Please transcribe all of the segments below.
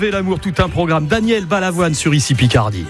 L'amour, tout un programme. Daniel Balavoine sur Ici Picardie.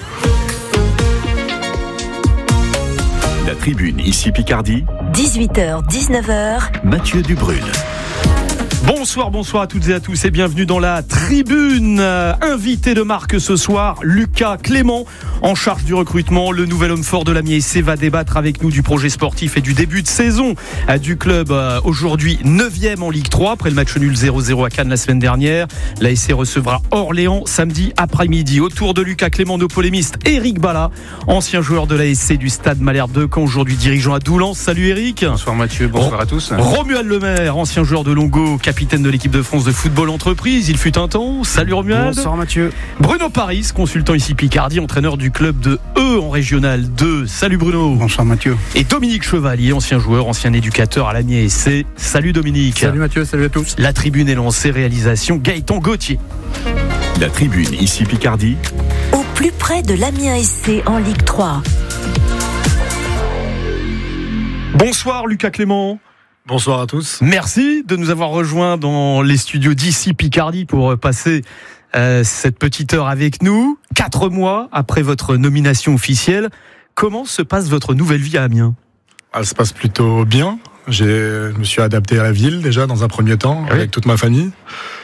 La tribune Ici Picardie. 18h, 19h. Mathieu Dubrul. Bonsoir à toutes et à tous et bienvenue dans la tribune. Invité de marque ce soir, Lucas Clément, en charge du recrutement. Le nouvel homme fort de l'Amiens SC va débattre avec nous du projet sportif et du début de saison du club. Aujourd'hui 9e en Ligue 3 après le match nul 0-0 à Cannes la semaine dernière. L'ASC recevra Orléans samedi après-midi. Autour de Lucas Clément, nos polémistes, Eric Bala, ancien joueur de l'ASC du Stade Malherbe de Caen, aujourd'hui dirigeant à Doullens. Salut Eric. Bonsoir Mathieu, bonsoir à tous. Romuald Lemaire, ancien joueur de Longo, capitaine de l'équipe de France de football entreprise. Il fut un temps. Salut Romuald. Bonsoir Mathieu. Bruno Paris, consultant Ici Picardie, entraîneur du club de en Régional 2. Salut Bruno. Bonsoir Mathieu. Et Dominique Chevalier, ancien joueur, ancien éducateur à l'Amiens SC. Salut Dominique. Salut Mathieu, salut à tous. La tribune est lancée, réalisation Gaëtan Gauthier. La tribune Ici Picardie. Au plus près de l'Amiens SC en Ligue 3. Bonsoir Lucas Clément. Bonsoir à tous. Merci de nous avoir rejoints dans les studios d'Ici Picardie pour passer cette petite heure avec nous. 4 mois après votre nomination officielle, comment se passe votre nouvelle vie à Amiens ? Elle se passe plutôt bien. Je me suis adapté à la ville déjà dans un premier temps, avec toute ma famille,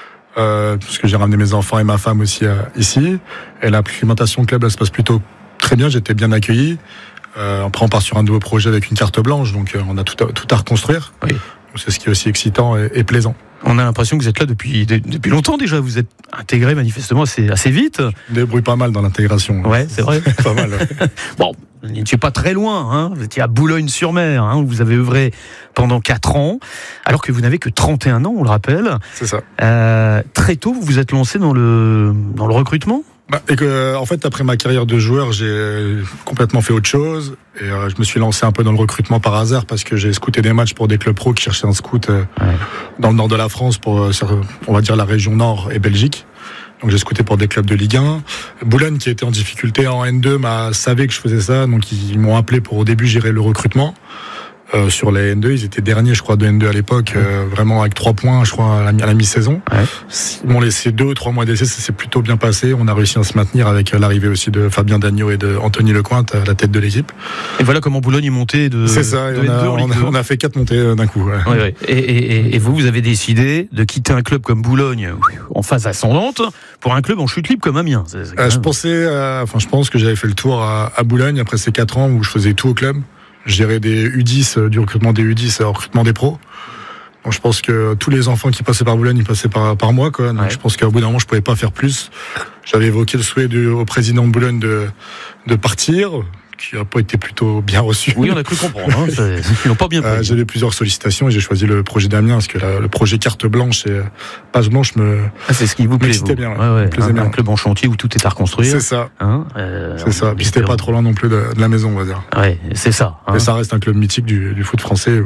puisque j'ai ramené mes enfants et ma femme aussi ici. Et l'implémentation club, elle se passe plutôt très bien. J'étais bien accueilli. Après, on part sur un nouveau projet avec une carte blanche, donc on a tout à reconstruire. Oui. C'est ce qui est aussi excitant et plaisant. On a l'impression que vous êtes là depuis longtemps déjà. Vous êtes intégré manifestement assez vite. Je me débrouille pas mal dans l'intégration. Ouais, c'est vrai. Pas mal. Ouais. Bon, vous n'étiez pas très loin. Hein. Vous étiez à Boulogne-sur-Mer. Hein, où vous avez œuvré pendant 4 ans, alors que vous n'avez que 31 ans, on le rappelle. C'est ça. Très tôt, vous vous êtes lancé dans le recrutement ? En fait, après ma carrière de joueur, j'ai complètement fait autre chose. Et je me suis lancé un peu dans le recrutement par hasard parce que j'ai scouté des matchs pour des clubs pro qui cherchaient un scout dans le nord de la France pour, on va dire, la région nord et Belgique. Donc j'ai scouté pour des clubs de Ligue 1. Boulogne, qui était en difficulté en N2, savait que je faisais ça. Donc ils m'ont appelé pour au début gérer le recrutement. Sur les N2, ils étaient derniers, je crois, de N2 à l'époque, vraiment avec 3 points, je crois, à la mi-saison. Ouais. Ils m'ont laissé 2 ou 3 mois d'essai, ça s'est plutôt bien passé. On a réussi à se maintenir avec l'arrivée aussi de Fabien Dagneau et de Anthony Lecointe à la tête de l'équipe. Et voilà comment Boulogne est monté de. C'est ça, on a fait 4 montées d'un coup. Ouais. Ouais. Et vous avez décidé de quitter un club comme Boulogne en phase ascendante pour un club en chute libre comme Amiens. Je pense que j'avais fait le tour à Boulogne après ces 4 ans où je faisais tout au club. Je gérais des U10, du recrutement des U10 au recrutement des pros. Donc je pense que tous les enfants qui passaient par Boulogne, ils passaient par moi, quoi. Donc je pense qu'au bout d'un moment, je pouvais pas faire plus. J'avais évoqué le souhait au président de Boulogne de partir, qui n'a pas été plutôt bien reçu. Oui, on a cru comprendre. Hein. Ils n'ont pas bien pris. J'avais plusieurs sollicitations et j'ai choisi le projet d'Amiens parce que le projet carte blanche et page blanche c'est ce qui vous plaisait bien. Un club en chantier où tout est à reconstruire. C'est ça. C'est ça. Puis c'était pas trop loin non plus de la maison, on va dire. Ouais, c'est ça. Mais ça reste un club mythique du foot français.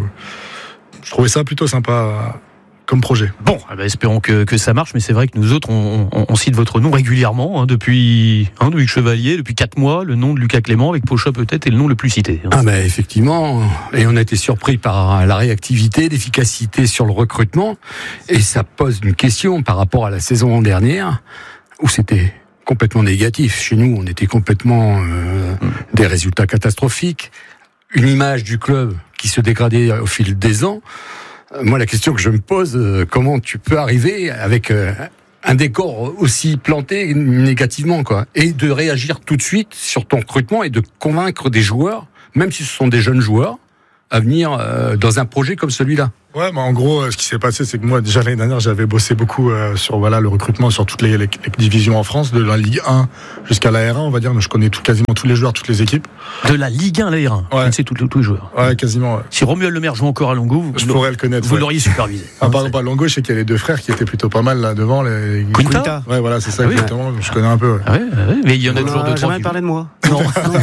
Je trouvais ça plutôt sympa comme projet. Bon, espérons que ça marche, mais c'est vrai que nous autres, on cite votre nom régulièrement, depuis Chevalier, depuis 4 mois, le nom de Lucas Clément, avec Pocha peut-être, est le nom le plus cité. Effectivement, et on a été surpris par la réactivité, l'efficacité sur le recrutement, et ça pose une question par rapport à la saison dernière, où c'était complètement négatif. Chez nous, on était complètement des résultats catastrophiques, une image du club qui se dégradait au fil des ans. Moi, la question que je me pose, comment tu peux arriver avec un décor aussi planté négativement, quoi, et de réagir tout de suite sur ton recrutement et de convaincre des joueurs, même si ce sont des jeunes joueurs, à venir dans un projet comme celui-là. Ouais, en gros, ce qui s'est passé, c'est que moi, déjà l'année dernière, j'avais bossé beaucoup sur le recrutement sur toutes les divisions en France, de la Ligue 1 jusqu'à la R1, on va dire. Je connais quasiment tous les joueurs, toutes les équipes. De la Ligue 1 à la R1, vous connaissez tous les joueurs. Ouais, quasiment. Ouais. Si Romuald Lemaire joue encore à Longo, je pourrais le connaître. Vous l'auriez supervisé. Par exemple, à Longo, je sais qu'il y a les 2 frères qui étaient plutôt pas mal là devant. Les Quinta. Ouais, voilà, c'est ça exactement. Je connais un peu. Ouais. Mais il y en a toujours 2-3. Jamais parlé de moi. Non.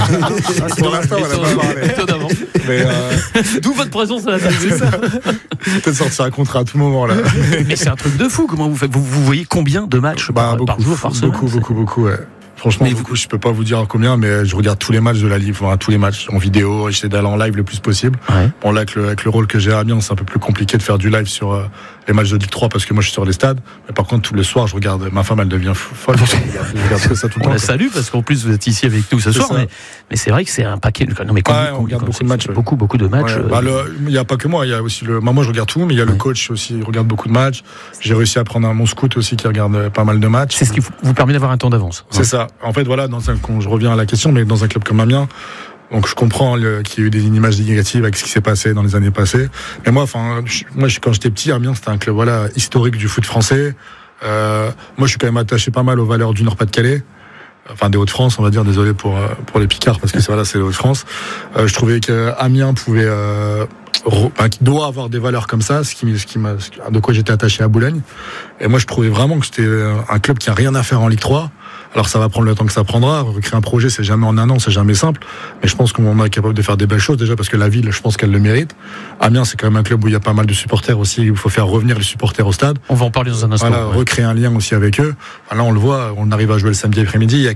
Pour l'instant, on n'a pas parlé. Étonnamment. D'où votre présence à la table. C'est ça. Peut-être sortir un contrat à tout moment là. Mais c'est un truc de fou. Comment vous faites ? Vous voyez combien de matchs par jour, par semaine ? Beaucoup. Ouais. Franchement, je peux pas vous dire combien, mais je regarde tous les matchs de la Ligue, tous les matchs en vidéo. J'essaie d'aller en live le plus possible. Ouais. Bon là, avec le rôle que j'ai à Amiens, c'est un peu plus compliqué de faire du live sur les matchs de Ligue 3 parce que moi je suis sur les stades. Mais par contre, tous les soirs, je regarde. Ma femme, elle devient folle. Je regarde ça tout le temps. On la salue parce qu'en plus vous êtes ici avec nous ce soir. Mais c'est vrai que c'est un paquet. Non, mais on regarde beaucoup de matchs. Beaucoup de matchs. Il n'y a pas que moi. Il y a aussi moi, je regarde tout, mais il y a le coach aussi. Il regarde beaucoup de matchs. J'ai réussi à prendre mon scout aussi qui regarde pas mal de matchs. C'est ce qui vous permet d'avoir un temps d'avance. C'est ça. En fait, voilà, quand je reviens à la question, mais dans un club comme Amiens. Donc je comprends qu'il y a eu des images négatives avec ce qui s'est passé dans les années passées. Mais moi, quand j'étais petit, Amiens c'était un club historique du foot français. Moi, je suis quand même attaché pas mal aux valeurs du Nord-Pas-de-Calais, enfin des Hauts-de-France, on va dire. Désolé pour les Picards parce que c'est les Hauts-de-France. Je trouvais que Amiens pouvait, qui doit avoir des valeurs comme ça, de quoi j'étais attaché à Boulogne. Et moi, je trouvais vraiment que c'était un club qui a rien à faire en Ligue 3. Alors ça va prendre le temps que ça prendra. Recréer un projet, c'est jamais en un an, c'est jamais simple. Mais je pense qu'on est capable de faire des belles choses déjà parce que la ville, je pense qu'elle le mérite. Amiens, c'est quand même un club où il y a pas mal de supporters aussi. Il faut faire revenir les supporters au stade. On va en parler dans un instant. Recréer un lien aussi avec eux. Là, on le voit, on arrive à jouer le samedi après-midi. À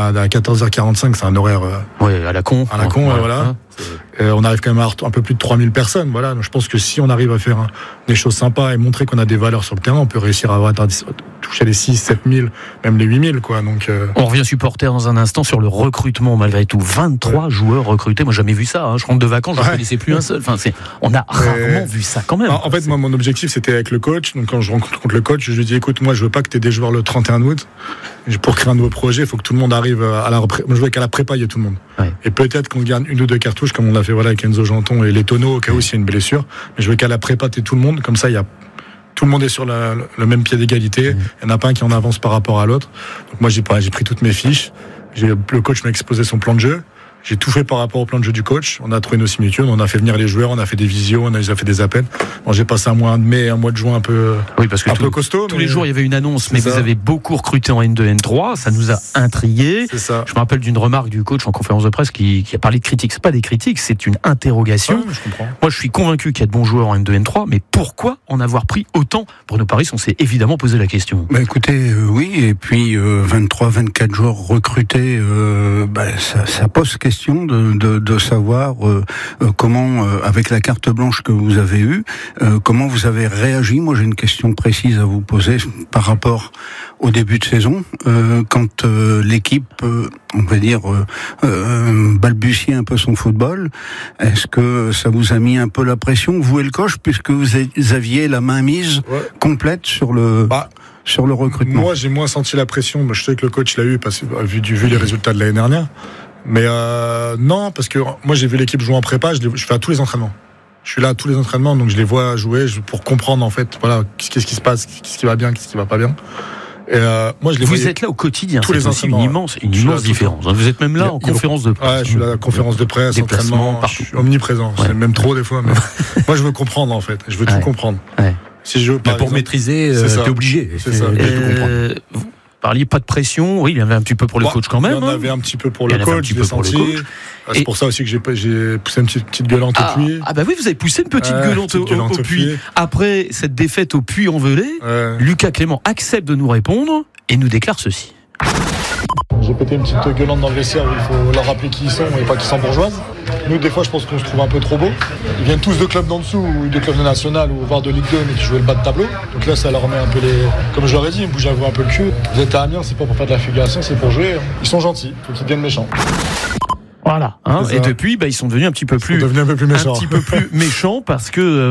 14h45, c'est un horaire. À la con. Voilà. On arrive quand même à un peu plus de 3000 personnes. Voilà. Donc, je pense que si on arrive à faire des choses sympas et montrer qu'on a des valeurs sur le terrain, on peut réussir à toucher les 6, 7000, même les 8000, quoi. Donc, on revient supporter dans un instant sur le recrutement, malgré tout. 23 joueurs recrutés. Moi, j'ai jamais vu ça. Je rentre de vacances, je ne connaissais plus un seul. Enfin, on a rarement vu ça quand même. En fait, moi, mon objectif, c'était avec le coach. Donc, quand je rencontre le coach, je lui dis, écoute, moi, je veux pas que tu aies des joueurs le 31 août. Pour créer un nouveau projet, il faut que tout le monde arrive à la prépa. Moi, je veux qu'à la prépa, il y ait tout le monde. Ouais. Et peut-être qu'on gagne une ou deux cartouches, comme on l'a fait avec Enzo Janton et les tonneaux, au cas où s'il y a une blessure. Mais je veux qu'à la prépa, tu aies tout le monde. Comme ça, tout le monde est sur le même pied d'égalité. Il n'y en a pas un qui en avance par rapport à l'autre. Donc moi, j'ai pris toutes mes fiches. Le coach m'a exposé son plan de jeu. J'ai tout fait par rapport au plan de jeu du coach. On a trouvé nos similitudes, on a fait venir les joueurs, on a fait des visios, on a fait des appels. Bon, j'ai passé un mois de mai, un mois de juin un peu costaud. Tous les jours, il y avait une annonce, mais vous avez beaucoup recruté en N2, N3. Ça nous a intrigués. C'est ça. Je me rappelle d'une remarque du coach en conférence de presse qui a parlé de critiques. C'est pas des critiques, c'est une interrogation. Je comprends. Moi, je suis convaincu qu'il y a de bons joueurs en N2, N3, mais pourquoi en avoir pris autant? Bruno Paris, on s'est évidemment posé la question. Écoutez, oui, et puis 23, 24 joueurs recrutés, ça pose question de savoir comment, avec la carte blanche que vous avez eue, comment vous avez réagi. Moi, j'ai une question précise à vous poser par rapport au début de saison, quand l'équipe, on va dire, balbutiait un peu son football. Est-ce que ça vous a mis un peu la pression, vous et le coach, puisque vous aviez la main mise complète sur le recrutement? Moi, j'ai moins senti la pression. Je sais que le coach l'a eu, parce que vu les résultats de l'année dernière. Mais non, parce que moi j'ai vu l'équipe jouer en prépa, je fais à tous les entraînements. Je suis là à tous les entraînements, donc je les vois jouer pour comprendre en fait, qu'est-ce qui se passe, qu'est-ce qui va bien, qu'est-ce qui va pas bien. Et moi je les Vous êtes là au quotidien, tous les entraînements. Une immense différence. Vous êtes même là en conférence de presse. Je suis là à la conférence de presse, entraînement, je suis omniprésent. C'est même trop des fois. Mais moi je veux comprendre en fait, je veux tout comprendre. Si je veux, pour maîtriser, t'es obligé. C'est ça. Vous parliez pas de pression, oui, il y en avait un petit peu pour le coach quand même. Il y en avait un petit peu pour le coach, je l'ai senti. C'est pour ça aussi que j'ai poussé une petite gueulante au puits. Ah bah oui, vous avez poussé une petite gueulante au puits. Après cette défaite au Puy-en-Velay, Lucas Clément accepte de nous répondre et nous déclare ceci. J'ai pété une petite gueulante dans le vestiaire où il faut leur rappeler qui ils sont et pas qu'ils sont bourgeoises. Nous, des fois, je pense qu'on se trouve un peu trop beau. Ils viennent tous de clubs d'en dessous, ou de clubs de national, ou voire de Ligue 2, mais qui jouaient le bas de tableau. Donc là, ça leur met un peu Comme je leur ai dit, ils me bougent un peu le cul. Vous êtes à Amiens, c'est pas pour faire de la figuration, c'est pour jouer. Ils sont gentils, faut qu'ils deviennent méchants. Voilà. Et depuis, ils sont devenus un petit peu plus méchants parce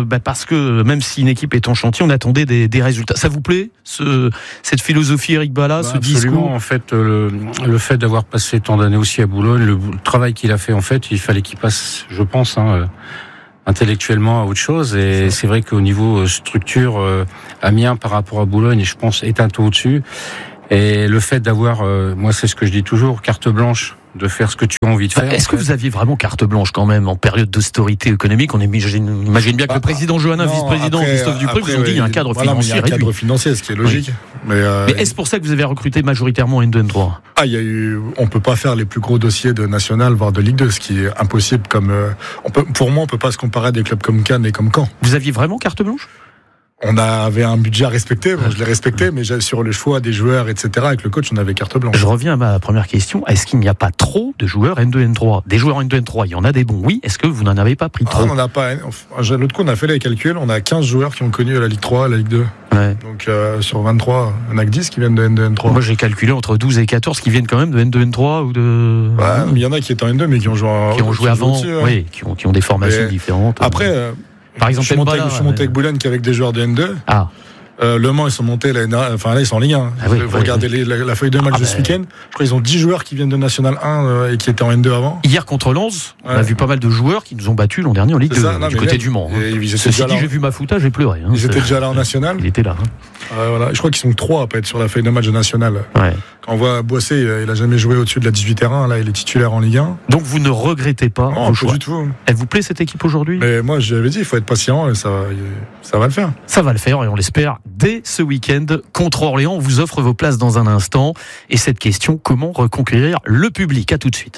que même si une équipe est en chantier, on attendait des résultats. Ça vous plaît cette philosophie, Eric Bala, ce discours? En fait, le fait d'avoir passé tant d'années aussi à Boulogne, le travail qu'il a fait, en fait, il fallait qu'il passe, je pense, intellectuellement à autre chose. Et c'est vrai qu'au niveau structure, Amiens par rapport à Boulogne, je pense, est un peu au-dessus. Et le fait d'avoir, moi, c'est ce que je dis toujours, carte blanche, de faire ce que tu as envie de faire. Est-ce que vous aviez vraiment carte blanche quand même en période d'austérité économique? On imagine bien que le président Johannin, vice-président Christophe Dupré vous ont dit il y a un cadre financier réduit. Il y a un cadre financier, ce qui est logique. Oui. Mais est-ce pour ça que vous avez recruté majoritairement N2, N3? On peut pas faire les plus gros dossiers de National, voire de Ligue 2, ce qui est impossible. Pour moi, on peut pas se comparer à des clubs comme Cannes et comme Caen. Vous aviez vraiment carte blanche? On avait un budget à respecter, je l'ai respecté, mais sur le choix des joueurs, etc., avec le coach, on avait carte blanche. Je reviens à ma première question. Est-ce qu'il n'y a pas trop de joueurs N2, N3 ? Des joueurs N2, N3, il y en a des bons, oui. Est-ce que vous n'en avez pas pris trop ? On n'a pas. L'autre coup, on a fait les calculs, on a 15 joueurs qui ont connu la Ligue 3, la Ligue 2. Ouais. Donc sur 23, on a que 10 qui viennent de N2, N3. Moi, j'ai calculé entre 12 et 14 qui viennent quand même de N2, N3 ou de... Ouais, il y en a qui étaient en N2, mais qui ont joué avant, aussi, oui, qui ont des formations différentes. Après... Par exemple, je suis monté avec Boulogne qui avec des joueurs de N2. Ah. Le Mans, ils sont montés là, ils sont en Ligue 1. Vous regardez la feuille de match de ce week-end. Je crois qu'ils ont 10 joueurs qui viennent de National 1 et qui étaient en N2 avant. Hier contre Lens, on a vu pas mal de joueurs qui nous ont battus l'an dernier en Ligue 2, du côté du Mans. Ceci dit, j'ai vu Mafouta, j'ai pleuré. Ils étaient déjà là en National. Il était là. Voilà. Je crois qu'ils sont 3 à pas être sur la feuille de match de National. Ouais. Quand on voit Boissé, il a jamais joué au-dessus de la 18 terrain. Là, il est titulaire en Ligue 1. Donc vous ne regrettez pas vos choix. Pas du tout. Elle vous plaît cette équipe aujourd'hui ? Mais moi, j'avais dit, il faut être patient et ça va le faire. Ça va le faire et on l'espère dès ce week-end contre Orléans. On vous offre vos places dans un instant. Et cette question, comment reconquérir le public ? À tout de suite.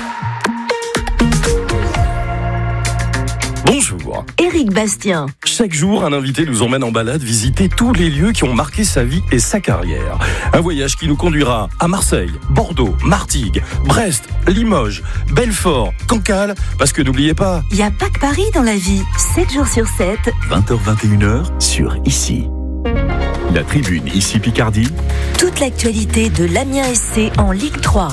Bonjour. Éric Bastien. Chaque jour, un invité nous emmène en balade visiter tous les lieux qui ont marqué sa vie et sa carrière. Un voyage qui nous conduira à Marseille, Bordeaux, Martigues, Brest, Limoges, Belfort, Cancale, parce que n'oubliez pas... Il n'y a pas que Paris dans la vie. 7 jours sur 7. 20h-21h sur Ici. La tribune Ici Picardie. Toute l'actualité de l'Amiens SC en Ligue 3.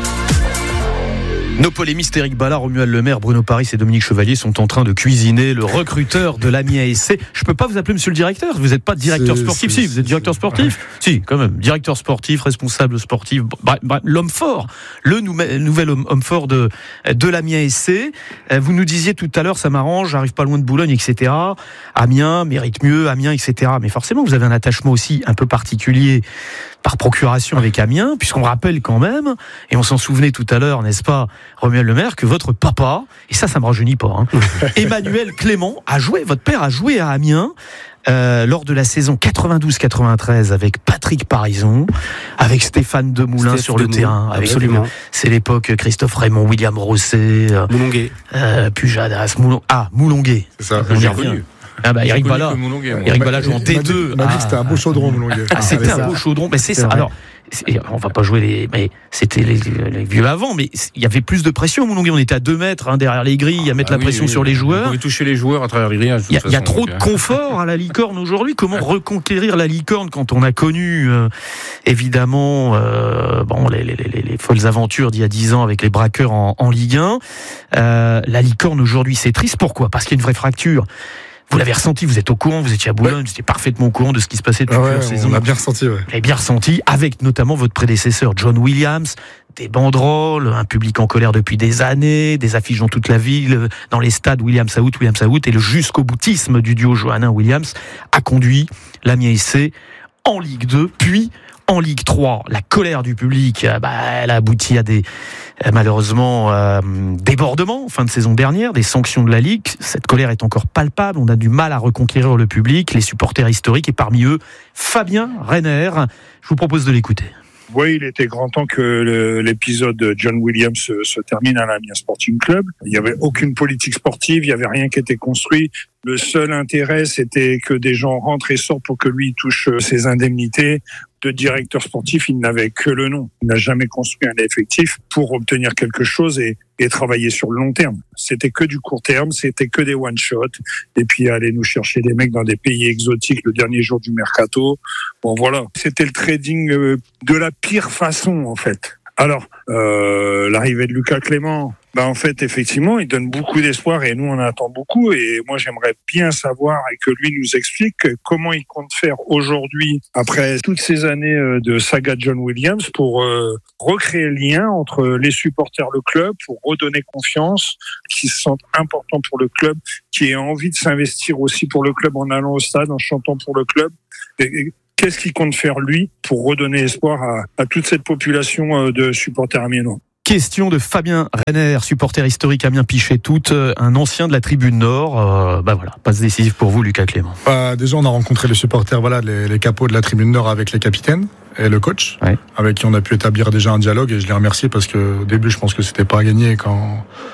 Nos polémistes Éric Ballard, Romuald Lemaire, Bruno Paris et Dominique Chevalier sont en train de cuisiner le recruteur de l'Amiens SC. Je peux pas vous appeler monsieur le directeur, vous n'êtes pas directeur sportif. Si, vous êtes directeur sportif. Ouais. Si, quand même, directeur sportif, responsable sportif, l'homme fort, le nouvel homme fort de l'Amiens SC. Vous nous disiez tout à l'heure, ça m'arrange, j'arrive pas loin de Boulogne, etc. Amiens mérite mieux, Amiens, etc. Mais forcément, vous avez un attachement aussi un peu particulier par procuration avec Amiens, puisqu'on rappelle quand même, et on s'en souvenait tout à l'heure, n'est-ce pas, Romuald Lemaire, que votre papa, et ça me rajeunit pas, Emmanuel Clément votre père a joué à Amiens lors de la saison 92-93 avec Patrick Parison, avec Stéphane Demoulin sur le terrain. Absolument. C'est l'époque Christophe Raymond, William Rosset, Moulonguet, Pujadas, Moulonguet. C'est ça. On y revient. Eric Ballard joue en D2. Il m'a dit que c'était un beau chaudron, Moulonguet. C'était un beau chaudron, mais c'est ça. Alors, on va pas jouer mais c'était les vieux avant, mais il y avait plus de pression. Moulonguet, on était à 2 mètres derrière les grilles, à mettre la pression sur les joueurs. On pouvait toucher les joueurs à travers les grilles. Il y a trop de confort à la licorne aujourd'hui. Comment reconquérir la licorne quand on a connu évidemment les folles aventures d'il y a 10 ans avec les braqueurs en Ligue 1. La licorne aujourd'hui, c'est triste. Pourquoi ? Parce qu'il y a une vraie fracture. Vous l'avez ressenti, vous êtes au courant, vous étiez à Boulogne, vous étiez parfaitement au courant de ce qui se passait depuis plusieurs saisons. On l'a bien ressenti, Vous l'avez bien ressenti, avec notamment votre prédécesseur, John Williams, des banderoles, un public en colère depuis des années, des affiches dans toute la ville, dans les stades Williams out, et le jusqu'au boutisme du duo Johannin-Williams a conduit l'Amiens SC en Ligue 2, puis en Ligue 3. La colère du public, elle a abouti à des débordements en fin de saison dernière, des sanctions de la Ligue. Cette colère est encore palpable. On a du mal à reconquérir le public, les supporters historiques, et parmi eux, Fabien Renner. Je vous propose de l'écouter. Oui, il était grand temps que l'épisode de John Williams se termine à l'Amiens Sporting Club. Il n'y avait aucune politique sportive, il n'y avait rien qui était construit. Le seul intérêt, c'était que des gens rentrent et sortent pour que lui touche ses indemnités. De directeur sportif, il n'avait que le nom. Il n'a jamais construit un effectif pour obtenir quelque chose et travailler sur le long terme. C'était que du court terme, c'était que des one-shot. Et puis aller nous chercher des mecs dans des pays exotiques le dernier jour du mercato. Bon voilà, c'était le trading de la pire façon en fait. Alors, l'arrivée de Lucas Clément, en fait, effectivement, il donne beaucoup d'espoir et nous, on attend beaucoup. Et moi, j'aimerais bien savoir et que lui nous explique comment il compte faire aujourd'hui, après toutes ces années de saga John Williams, pour recréer le lien entre les supporters, le club, pour redonner confiance, qui se sentent importants pour le club, qui aient envie de s'investir aussi pour le club en allant au stade, en chantant pour le club. Qu'est-ce qu'il compte faire, lui, pour redonner espoir à toute cette population de supporters amiénois ? Question de Fabien Renner, supporter historique Amiens Pichet-Tout, un ancien de la Tribune Nord. Passe décisive pour vous, Lucas Clément. Déjà, on a rencontré les supporters, les capots de la Tribune Nord avec les capitaines et le coach, avec qui on a pu établir déjà un dialogue. Et je les remercie parce que au début, je pense que c'était pas à gagner quand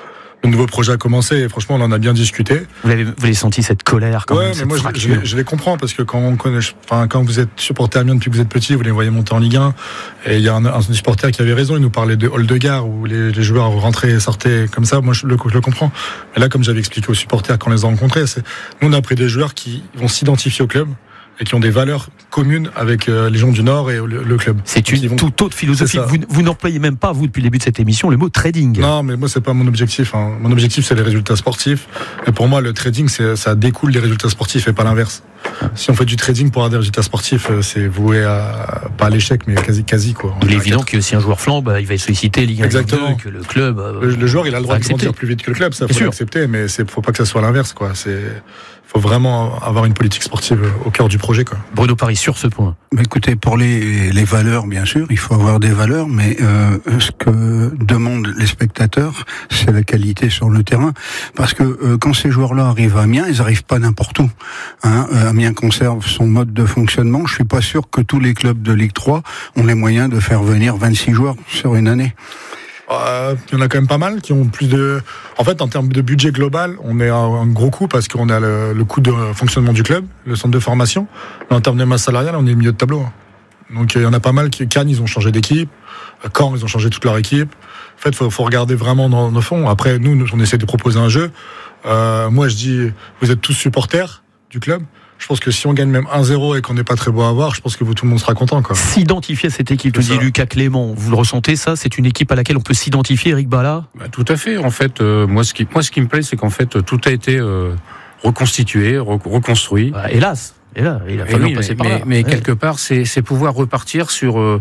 le nouveau projet a commencé et franchement, on en a bien discuté. Vous l'avez senti cette colère quand même, mais moi je les comprends parce que quand vous êtes supporter Amiens depuis que vous êtes petit, vous les voyez monter en Ligue 1 et il y a un supporter qui avait raison, il nous parlait de hall de gare où les joueurs rentraient et sortaient comme ça. Moi je le comprends. Mais là, comme j'avais expliqué aux supporters quand on les a rencontrés, nous on a pris des joueurs qui vont s'identifier au club et qui ont des valeurs communes avec les gens du Nord et le club. C'est une toute autre philosophie. Vous n'employez même pas, vous, depuis le début de cette émission, le mot trading. Non, mais moi, c'est pas mon objectif. Mon objectif, c'est les résultats sportifs. Et pour moi, le trading, ça découle des résultats sportifs et pas l'inverse. Si on fait du trading pour avoir des résultats sportifs, c'est voué pas à l'échec, mais quasi quoi. Il est évident que si un joueur flambe, il va solliciter Ligue 1, exactement. que le club. Le joueur, il a le droit de grandir plus vite que le club, ça faut l'accepter, mais faut pas que ça soit l'inverse, quoi. Faut vraiment avoir une politique sportive au cœur du projet, quoi. Bruno Parry, sur ce point. Mais écoutez, pour les valeurs, bien sûr, il faut avoir des valeurs, mais ce que demandent les spectateurs, c'est la qualité sur le terrain. Parce que quand ces joueurs-là arrivent à Amiens, ils arrivent pas n'importe où. Amiens conserve son mode de fonctionnement. Je suis pas sûr que tous les clubs de Ligue 3 ont les moyens de faire venir 26 joueurs sur une année. Il y en a quand même pas mal qui ont plus de... En fait, en termes de budget global, on est un gros coup parce qu'on a le coût de fonctionnement du club, le centre de formation. Mais en termes de masse salariale, on est au milieu de tableau. Donc il y en a pas mal qui... Cannes, ils ont changé d'équipe. Caen, ils ont changé toute leur équipe. En fait, faut regarder vraiment dans le fond. Après, nous, on essaie de proposer un jeu. Moi, je dis, vous êtes tous supporters du club. Je pense que si on gagne même 1-0 et qu'on n'est pas très beau à voir, je pense que tout le monde sera content, quoi. S'identifier à cette équipe, dit Lucas Clément, vous le ressentez, ça? C'est une équipe à laquelle on peut s'identifier, Eric Bala? Tout à fait. En fait, moi, ce qui me plaît, c'est qu'en fait, tout a été reconstitué, reconstruit. Hélas. Et là, il a fallu passer par là. Mais quelque part, c'est pouvoir repartir sur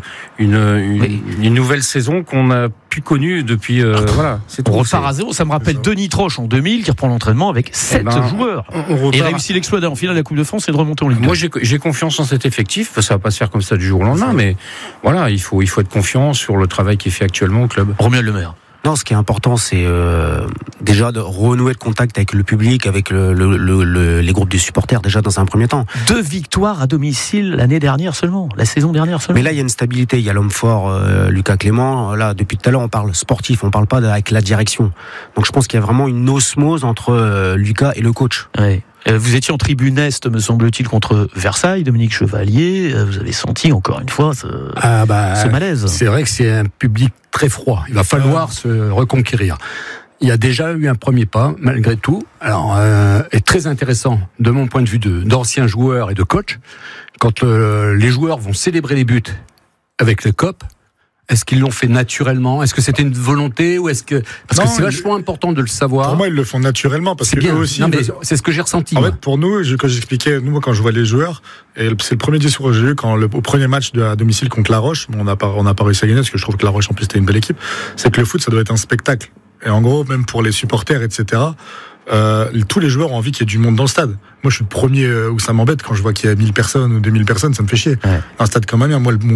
une nouvelle saison qu'on a plus connue depuis. Voilà. On repart à zéro. Ça me rappelle Denis Troche en 2000 qui reprend l'entraînement avec 7 joueurs. Et réussit l'exploit en finale de la Coupe de France et de remonter en Ligue 2. Moi, j'ai confiance en cet effectif. Ça va pas se faire comme ça du jour au lendemain, mais voilà, il faut être confiant sur le travail qui est fait actuellement au club. Romuald Lemaire. Non, ce qui est important, c'est déjà de renouer le contact avec le public, avec les groupes de supporters, déjà dans un premier temps. 2 victoires à domicile l'année dernière seulement, la saison dernière seulement. Mais là, il y a une stabilité. Il y a l'homme fort, Lucas Clément. Là, depuis tout à l'heure, on parle sportif, on parle pas avec la direction. Donc, je pense qu'il y a vraiment une osmose entre Lucas et le coach. Ouais. Vous étiez en tribune Est, me semble-t-il, contre Versailles, Dominique Chevalier. Vous avez senti encore une fois ce malaise. C'est vrai que c'est un public très froid. Il va falloir se reconquérir. Il y a déjà eu un premier pas, malgré tout. Alors, est très intéressant, de mon point de vue d'anciens joueurs et de coach, quand les joueurs vont célébrer les buts avec le COP. Est-ce qu'ils l'ont fait naturellement? Est-ce que c'était une volonté ou est-ce que parce que c'est vachement important de le savoir. Pour moi, ils le font naturellement parce que eux aussi. Non, mais c'est ce que j'ai ressenti. En fait, pour nous, quand j'expliquais, moi, quand je vois les joueurs, et c'est le premier discours que j'ai eu au premier match à domicile contre La Roche, on n'a pas réussi à gagner parce que je trouve que La Roche en plus c'était une belle équipe. C'est que le foot, ça doit être un spectacle. Et en gros, même pour les supporters, etc. Tous les joueurs ont envie qu'il y ait du monde dans le stade. Moi, je suis le premier où ça m'embête quand je vois qu'il y a 1000 personnes ou 2000 personnes, ça me fait chier. Ouais. Un stade comme Amiens, moi,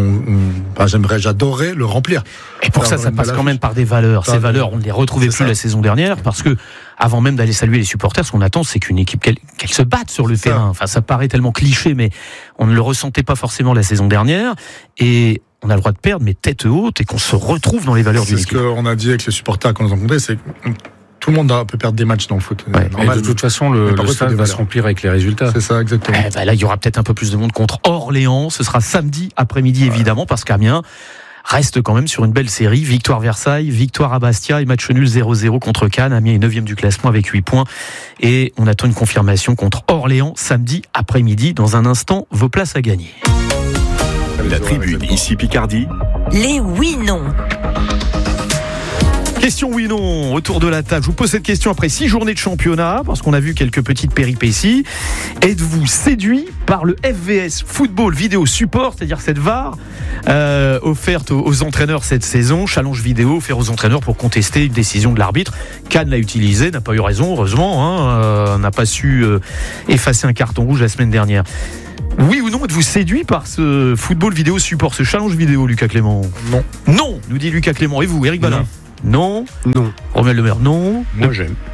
j'adorerais le remplir. Et pour ça passe quand même par des valeurs. Ces valeurs, on ne les retrouvait plus la saison dernière parce que, avant même d'aller saluer les supporters, ce qu'on attend, c'est qu'une équipe, qu'elle se batte sur le terrain. Enfin, ça paraît tellement cliché, mais on ne le ressentait pas forcément la saison dernière. Et on a le droit de perdre, mais tête haute, et qu'on se retrouve dans les valeurs d'une équipe. C'est ce qu'on a dit avec les supporters quand on les a rencontrés, c'est tout le monde peut perdre des matchs dans le foot. Ouais, normal, de toute façon, le stade va se remplir avec les résultats. C'est ça, exactement. Là, il y aura peut-être un peu plus de monde contre Orléans. Ce sera samedi après-midi, évidemment, parce qu'Amiens reste quand même sur une belle série. Victoire Versailles, victoire à Bastia et match nul 0-0 contre Cannes. Amiens est 9e du classement avec 8 points. Et on attend une confirmation contre Orléans samedi après-midi. Dans un instant, vos places à gagner. La tribune, ici Picardie. Les oui-non. Question oui-non, autour de la table. Je vous pose cette question après 6 journées de championnat, parce qu'on a vu quelques petites péripéties. Êtes-vous séduit par le FVS Football Vidéo Support, c'est-à-dire cette VAR offerte aux entraîneurs cette saison, challenge vidéo offert aux entraîneurs pour contester une décision de l'arbitre? Cannes l'a utilisé, n'a pas eu raison, heureusement, n'a pas su effacer un carton rouge la semaine dernière. Oui ou non, êtes-vous séduit par ce football vidéo support, ce challenge vidéo, Lucas Clément? Non. Non, nous dit Lucas Clément. Et vous, Eric Balin? Non. Non. Romuald Lemaire? Non. Moi, j'aime. Vous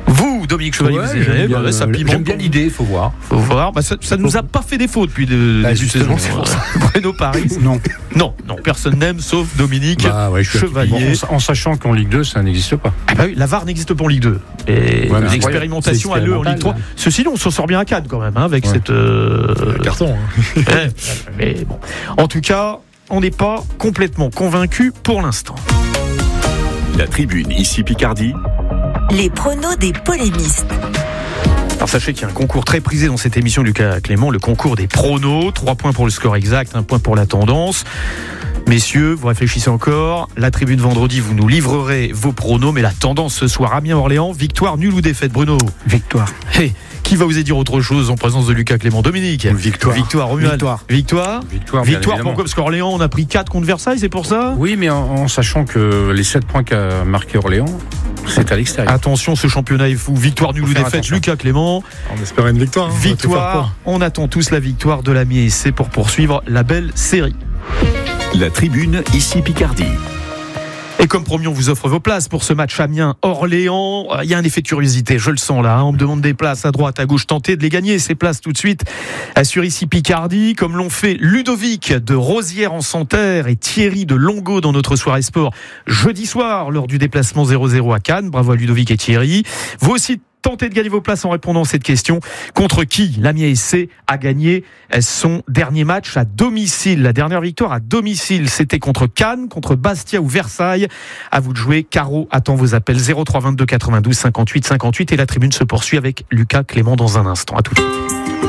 Dominique Chevalier, Ouais, vous aimez, ça pimente. j'aime bien l'idée, faut voir. Faut voir. Ça nous a pas fait défaut depuis le début de saison. C'est pour ça. Bruno Paris. Non, personne n'aime sauf Dominique Chevalier. En sachant qu'en Ligue 2, ça n'existe pas. Ah bah oui, la VAR n'existe pas en Ligue 2. Et l'expérimentation a lieu en Ligue 3. Ceci dit, on s'en sort bien à Cannes quand même, avec cette carton. Mais bon, en tout cas, on n'est pas complètement convaincu pour l'instant. La Tribune, ici Picardie. Les pronos des polémistes. Alors sachez qu'il y a un concours très prisé dans cette émission, Lucas Clément, le concours des pronos. 3 points pour le score exact, 1 point pour la tendance. Messieurs, vous réfléchissez encore. La Tribune vendredi, vous nous livrerez vos pronos. Mais la tendance ce soir, Amiens-Orléans, victoire, nulle ou défaite, Bruno? Victoire. Hey, qui va vous dire autre chose en présence de Lucas Clément? Dominique? Victoire, Romuald. Victoire, pourquoi? Parce qu'Orléans, on a pris 4 contre Versailles, c'est pour ça? Oui, mais en sachant que les 7 points qu'a marqué Orléans, c'est à l'extérieur. Attention, ce championnat est fou. Victoire, nulle ou défaite, attention. Lucas Clément. On espère une victoire. Victoire, on attend tous la victoire de l'Amiens SC pour poursuivre la belle série. La Tribune, ici Picardie. Et comme promis, on vous offre vos places pour ce match Amiens-Orléans. Il y a un effet de curiosité, je le sens là. On me demande des places à droite, à gauche. Tentez de les gagner, ces places tout de suite sur ici Picardie, comme l'ont fait Ludovic de Rosières-en-Santerre et Thierry de Longo dans notre soirée sport jeudi soir lors du déplacement 0-0 à Cannes. Bravo à Ludovic et Thierry. Vous aussi, tentez de gagner vos places en répondant à cette question. Contre qui l'Amiens SC a gagné son dernier match à domicile? La dernière victoire à domicile, c'était contre Cannes, contre Bastia ou Versailles. À vous de jouer. Caro attend vos appels 03 22 92 58 58 et la Tribune se poursuit avec Lucas Clément dans un instant. À tout de suite.